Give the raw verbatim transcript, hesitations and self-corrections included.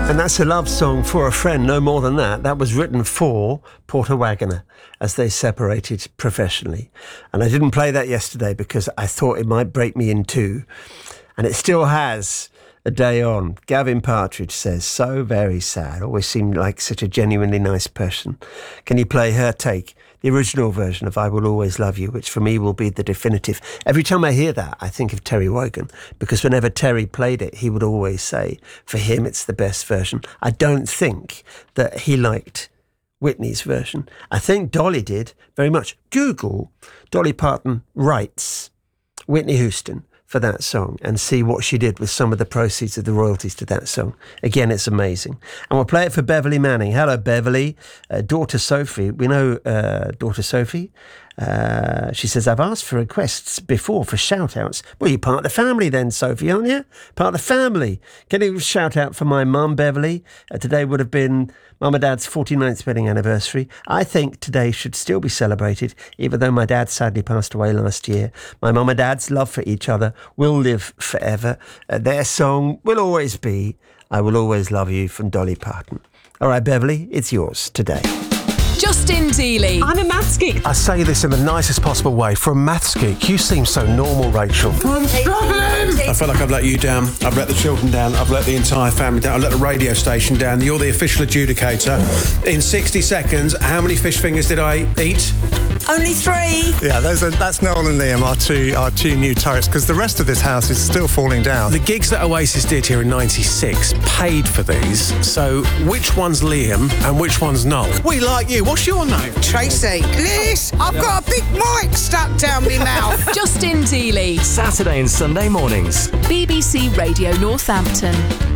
And that's a love song for a friend, no more than that. That was written for Porter Wagoner as they separated professionally. And I didn't play that yesterday because I thought it might break me in two. And it still has a day on. Gavin Partridge says, so very sad. Always seemed like such a genuinely nice person. Can you play her take? The original version of I Will Always Love You, which for me will be the definitive. Every time I hear that, I think of Terry Wogan, because whenever Terry played it, he would always say, for him, it's the best version. I don't think that he liked Whitney's version. I think Dolly did very much. Google Dolly Parton writes Whitney Houston for that song and see what she did with some of the proceeds of the royalties to that song. Again, it's amazing. And we'll play it for Beverly Manning. Hello, Beverly. Uh, daughter Sophie. We know uh, daughter Sophie. Uh, she says, I've asked for requests before for shout-outs. Well, you're part of the family then, Sophie, aren't you? Part of the family. Can you shout out for my mum, Beverly? Uh, today would have been Mum and Dad's forty-ninth wedding anniversary. I think today should still be celebrated, even though my dad sadly passed away last year. My mum and dad's love for each other will live forever. Uh, their song will always be I Will Always Love You from Dolly Parton. All right, Beverly, it's yours today. Justin Dealey. I'm a maths geek. I say this in the nicest possible way. For a maths geek, you seem so normal, Rachel. I'm struggling! I feel like I've let you down. I've let the children down. I've let the entire family down. I've let the radio station down. You're the official adjudicator. In sixty seconds, how many fish fingers did I eat? Only three. Yeah, those are, that's Noel and Liam, our two, our two new turrets, because the rest of this house is still falling down. The gigs that Oasis did here in ninety-six paid for these, so which one's Liam and which one's Noel? We like you. What's your name? Tracy. Liz, I've got a big mic stuck down my mouth. Justin Dealey. Saturday and Sunday mornings. B B C Radio Northampton.